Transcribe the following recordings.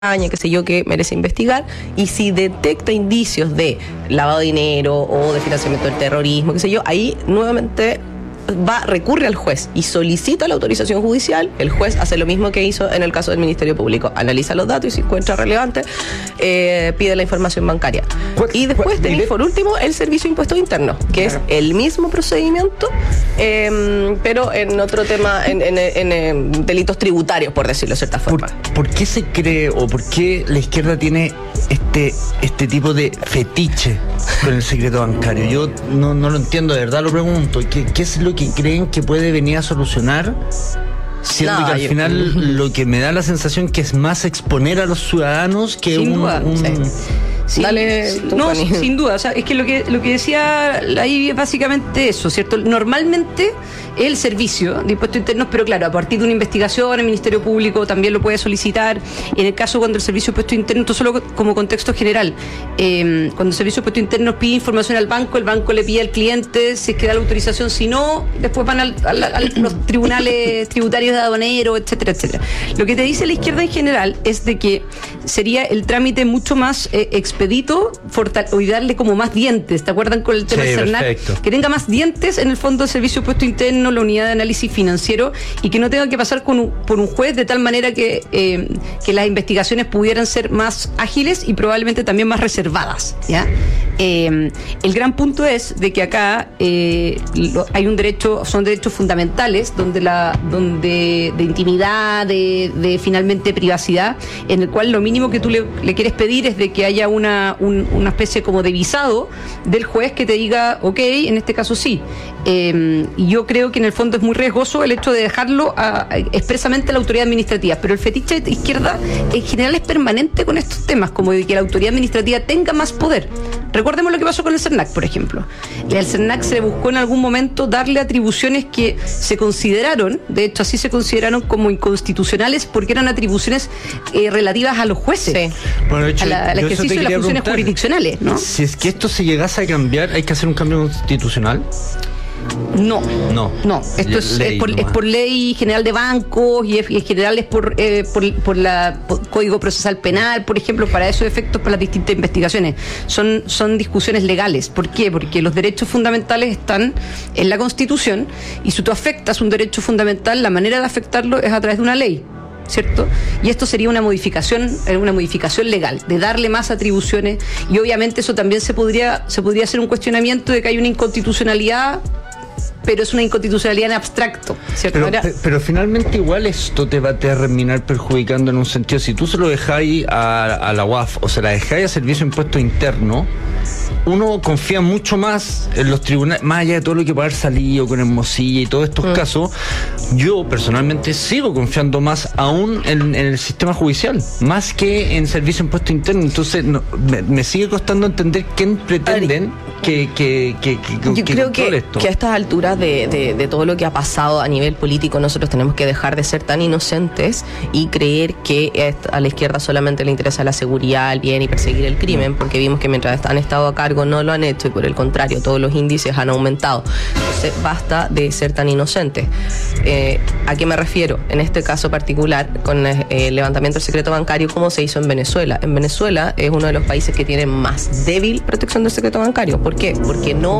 qué sé yo, que merece investigar, y si detecta indicios de lavado de dinero o de financiamiento del terrorismo, qué sé yo, ahí nuevamente recurre al juez y solicita la autorización judicial. El juez hace lo mismo que hizo en el caso del Ministerio Público, analiza los datos y si encuentra relevante, pide la información bancaria. Y después tenéis por último el Servicio de Impuestos Internos, que es el mismo procedimiento, pero en otro tema, en delitos tributarios, por decirlo de cierta forma. ¿Por qué se cree o por qué la izquierda tiene este tipo de fetiche con el secreto bancario? Yo no lo entiendo, de verdad lo pregunto. ¿Qué es lo que creen que puede venir a solucionar? Siendo que al final lo que me da la sensación que es más exponer a los ciudadanos que sin duda. Sí, sin duda. O sea, es que lo que decía ahí es básicamente eso, ¿cierto? Normalmente el servicio de impuestos internos, pero claro, a partir de una investigación, el Ministerio Público también lo puede solicitar. En el caso cuando el servicio de impuestos internos, esto solo como contexto general, cuando el servicio de impuestos internos pide información al banco, el banco le pide al cliente si es que da la autorización, si no, después van a los tribunales tributarios de aduanero, etcétera, etcétera. Lo que te dice la izquierda en general es de que sería el trámite mucho más expedito y darle como más dientes. ¿Te acuerdan con el tema del CERNAC? Perfecto. Que tenga más dientes en el fondo del servicio de impuesto interno, la unidad de análisis financiero, y que no tenga que pasar por un juez, de tal manera que las investigaciones pudieran ser más ágiles y probablemente también más reservadas, ¿ya? El gran punto es de que acá hay un derecho, son derechos fundamentales donde de intimidad, de finalmente privacidad, en el cual lo mínimo que tú le quieres pedir es de que haya una especie como de visado del juez que te diga, ok, en este caso sí. Y yo creo que en el fondo es muy riesgoso el hecho de dejarlo expresamente a la autoridad administrativa, pero el fetiche de izquierda en general es permanente con estos temas, como de que la autoridad administrativa tenga más poder. Recordemos lo que pasó con el CERNAC, por ejemplo. Al CERNAC se le buscó en algún momento darle atribuciones que se consideraron, de hecho así se consideraron como inconstitucionales, porque eran atribuciones relativas a los jueces, sí. Bueno, de hecho, al ejercicio de las funciones jurisdiccionales, ¿no? Si es que esto se llegase a cambiar, ¿hay que hacer un cambio constitucional? No. Esto es por ley general de bancos y en general es por Código Procesal Penal, por ejemplo, para esos efectos, para las distintas investigaciones. Son discusiones legales. ¿Por qué? Porque los derechos fundamentales están en la Constitución, y si tú afectas un derecho fundamental, la manera de afectarlo es a través de una ley, ¿cierto? Y esto sería una modificación legal, de darle más atribuciones, y obviamente eso también se podría hacer un cuestionamiento de que hay una inconstitucionalidad, pero es una inconstitucionalidad en abstracto, ¿cierto? Pero finalmente igual esto te va a terminar perjudicando en un sentido. Si tú se lo dejáis a la UAF o se la dejáis a Servicio de Impuestos Internos, uno confía mucho más en los tribunales, más allá de todo lo que puede haber salido con Hermosilla y todos estos casos. Yo personalmente sigo confiando más aún en el sistema judicial, más que en Servicio de Impuestos Internos. Entonces me sigue costando entender quién pretenden que yo creo que a estas alturas de todo lo que ha pasado a nivel político, nosotros tenemos que dejar de ser tan inocentes y creer que a la izquierda solamente le interesa la seguridad, el bien y perseguir el crimen, porque vimos que mientras han estado a cargo no lo han hecho, y por el contrario todos los índices han aumentado. Entonces basta de ser tan inocentes. ¿A qué me refiero? En este caso particular, con el levantamiento del secreto bancario, ¿cómo se hizo en Venezuela? En Venezuela es uno de los países que tiene más débil protección del secreto bancario. ¿Por qué? Porque no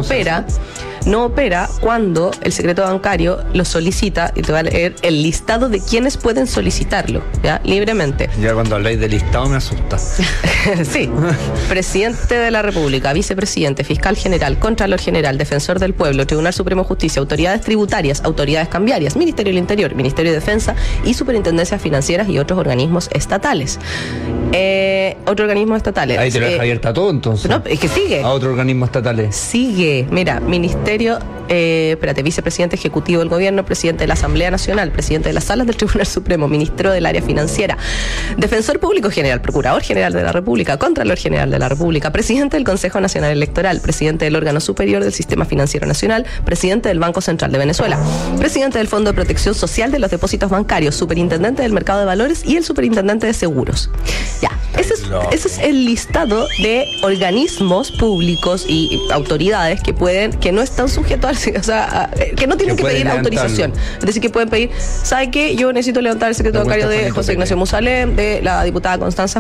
opera cuando el secreto bancario lo solicita, y te va a leer el listado de quienes pueden solicitarlo, ¿ya? Libremente. Ya cuando habláis de listado me asusta. Sí. Presidente de la República, vicepresidente, fiscal general, contralor general, defensor del pueblo, Tribunal Supremo de Justicia, autoridades tributarias, autoridades cambiarias, Ministerio del Interior, Ministerio de Defensa y superintendencias financieras y otros organismos estatales. Otros organismos estatales. Ahí te lo deja abierta todo, entonces. No, es que sigue. A otros organismos estatales. Sigue. Mira, Ministerio, vicepresidente ejecutivo del gobierno, presidente de la Asamblea Nacional, presidente de las salas del Tribunal Supremo, ministro del área financiera, defensor público general, procurador general de la República, contralor general de la República, presidente del Consejo Nacional Electoral, presidente del órgano superior del Sistema Financiero Nacional, presidente del Banco Central de Venezuela, presidente del Fondo de Protección Social de los Depósitos Bancarios, superintendente del Mercado de Valores y el superintendente de Seguros. Ya, ese es el listado de organismos públicos y autoridades que no están sujetos que no tienen que pedir autorización. Es decir, que pueden pedir, ¿sabe qué? Yo necesito levantar el secreto bancario de José Ignacio Musalem, de la diputada Constanza